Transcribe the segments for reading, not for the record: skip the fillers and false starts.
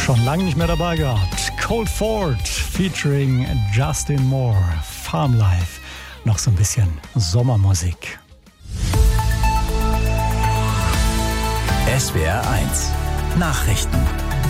Schon lange nicht mehr dabei gehabt. Cold Ford featuring Justin Moore. Farm Life. Noch so ein bisschen Sommermusik. SWR 1 Nachrichten.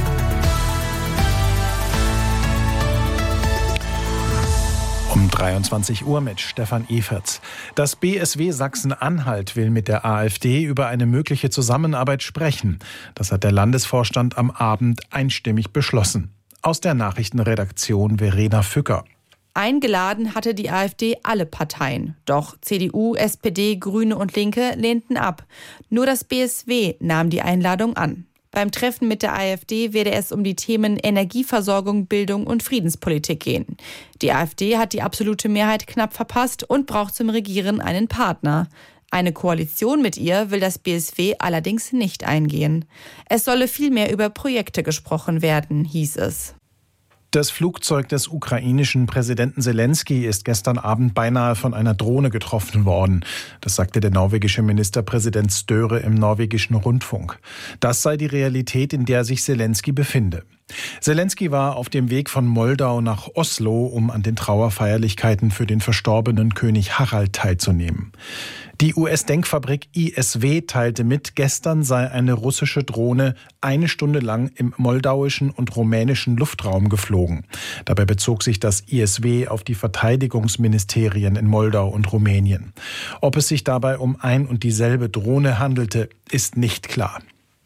Um 23 Uhr mit Stefan Eferts. Das BSW Sachsen-Anhalt will mit der AfD über eine mögliche Zusammenarbeit sprechen. Das hat der Landesvorstand am Abend einstimmig beschlossen. Aus der Nachrichtenredaktion Verena Fücker. Eingeladen hatte die AfD alle Parteien. Doch CDU, SPD, Grüne und Linke lehnten ab. Nur das BSW nahm die Einladung an. Beim Treffen mit der AfD werde es um die Themen Energieversorgung, Bildung und Friedenspolitik gehen. Die AfD hat die absolute Mehrheit knapp verpasst und braucht zum Regieren einen Partner. Eine Koalition mit ihr will das BSW allerdings nicht eingehen. Es solle vielmehr über Projekte gesprochen werden, hieß es. Das Flugzeug des ukrainischen Präsidenten Zelensky ist gestern Abend beinahe von einer Drohne getroffen worden. Das sagte der norwegische Ministerpräsident Støre im norwegischen Rundfunk. Das sei die Realität, in der sich Zelensky befinde. Zelensky war auf dem Weg von Moldau nach Oslo, um an den Trauerfeierlichkeiten für den verstorbenen König Harald teilzunehmen. Die US-Denkfabrik ISW teilte mit, gestern sei eine russische Drohne 1 Stunde lang im moldauischen und rumänischen Luftraum geflogen. Dabei bezog sich das ISW auf die Verteidigungsministerien in Moldau und Rumänien. Ob es sich dabei um ein und dieselbe Drohne handelte, ist nicht klar.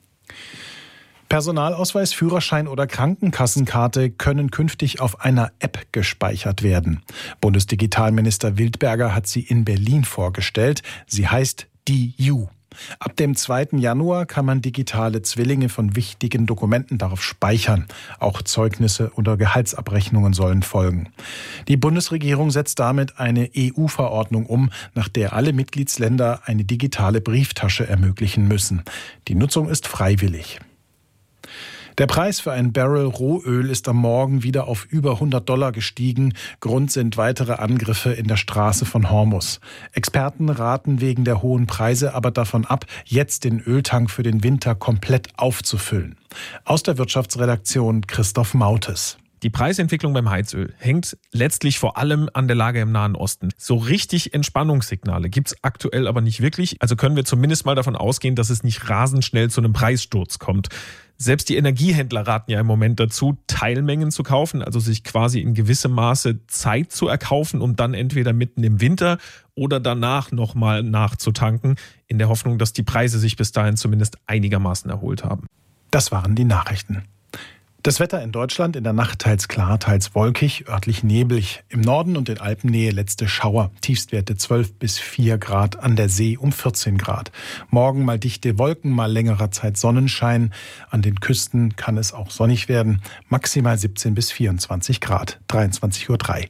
Personalausweis, Führerschein oder Krankenkassenkarte können künftig auf einer App gespeichert werden. Bundesdigitalminister Wildberger hat sie in Berlin vorgestellt. Sie heißt DiU. Ab dem 2. Januar kann man digitale Zwillinge von wichtigen Dokumenten darauf speichern. Auch Zeugnisse oder Gehaltsabrechnungen sollen folgen. Die Bundesregierung setzt damit eine EU-Verordnung um, nach der alle Mitgliedsländer eine digitale Brieftasche ermöglichen müssen. Die Nutzung ist freiwillig. Der Preis für ein Barrel Rohöl ist am Morgen wieder auf über $100 gestiegen. Grund sind weitere Angriffe in der Straße von Hormuz. Experten raten wegen der hohen Preise aber davon ab, jetzt den Öltank für den Winter komplett aufzufüllen. Aus der Wirtschaftsredaktion Christoph Mautes. Die Preisentwicklung beim Heizöl hängt letztlich vor allem an der Lage im Nahen Osten. So richtig Entspannungssignale gibt's aktuell aber nicht wirklich. Also können wir zumindest mal davon ausgehen, dass es nicht rasend schnell zu einem Preissturz kommt. Selbst die Energiehändler raten ja im Moment dazu, Teilmengen zu kaufen, also sich quasi in gewissem Maße Zeit zu erkaufen, um dann entweder mitten im Winter oder danach nochmal nachzutanken, in der Hoffnung, dass die Preise sich bis dahin zumindest einigermaßen erholt haben. Das waren die Nachrichten. Das Wetter in Deutschland in der Nacht teils klar, teils wolkig, örtlich neblig. Im Norden und in Alpennähe letzte Schauer. Tiefstwerte 12 bis 4 Grad, an der See um 14 Grad. Morgen mal dichte Wolken, mal längerer Zeit Sonnenschein. An den Küsten kann es auch sonnig werden. Maximal 17 bis 24 Grad. 23:03 Uhr.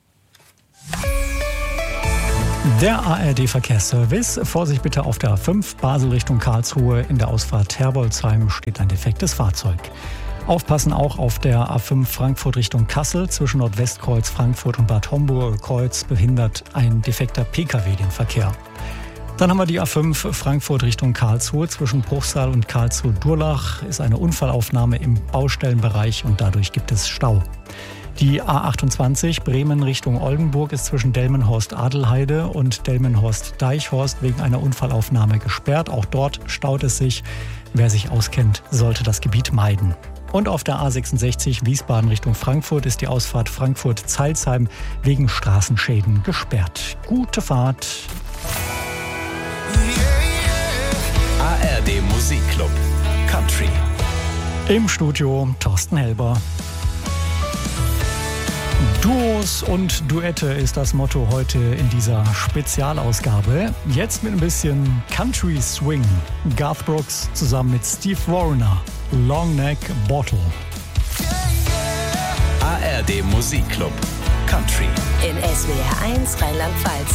Der ARD-Verkehrsservice. Vorsicht bitte auf der A5 Basel Richtung Karlsruhe. In der Ausfahrt Herbolzheim steht ein defektes Fahrzeug. Aufpassen auch auf der A5 Frankfurt Richtung Kassel. Zwischen Nordwestkreuz Frankfurt und Bad Homburg-Kreuz behindert ein defekter Pkw den Verkehr. Dann haben wir die A5 Frankfurt Richtung Karlsruhe. Zwischen Bruchsal und Karlsruhe-Durlach ist eine Unfallaufnahme im Baustellenbereich und dadurch gibt es Stau. Die A28 Bremen Richtung Oldenburg ist zwischen Delmenhorst-Adelheide und Delmenhorst-Deichhorst wegen einer Unfallaufnahme gesperrt. Auch dort staut es sich. Wer sich auskennt, sollte das Gebiet meiden. Und auf der A66 Wiesbaden Richtung Frankfurt ist die Ausfahrt Frankfurt-Zeilsheim wegen Straßenschäden gesperrt. Gute Fahrt. ARD Musikclub Country. Im Studio Thorsten Helber. Duos und Duette ist das Motto heute in dieser Spezialausgabe. Jetzt mit ein bisschen Country Swing. Garth Brooks zusammen mit Steve Wariner. Long Neck Bottle. ARD Musikclub Country. In SWR 1 Rheinland-Pfalz.